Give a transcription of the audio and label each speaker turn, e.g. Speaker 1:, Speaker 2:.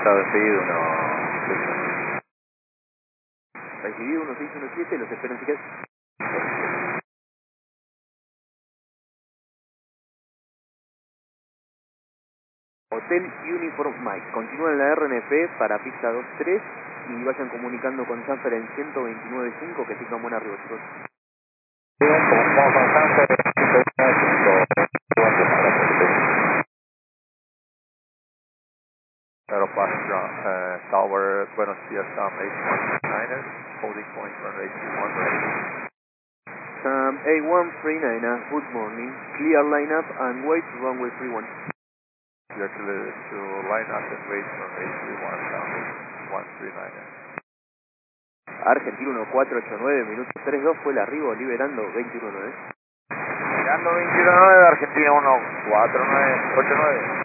Speaker 1: estado despedido uno.
Speaker 2: Recibido 1617, los espero en ticket. Hotel Uniform Mike. Continúen la RNP para pista 23 y vayan comunicando con Sanfer en 129.5 que tengan buen arribo, chicos.
Speaker 1: Como con Sanfer, 129.5. Aeropass Tower, Buenos Dias, Sam 8139ers, holding point runway 21 ready.
Speaker 2: Sam A139, good morning. Clear lineup and wait runway 31.
Speaker 1: Clear to line up and wait runway 31, Sam 139er.
Speaker 2: Argentina 1489, minuto 32 fue el arribo, liberando 21.9.
Speaker 1: Mirando 21.9, Argentina 14989.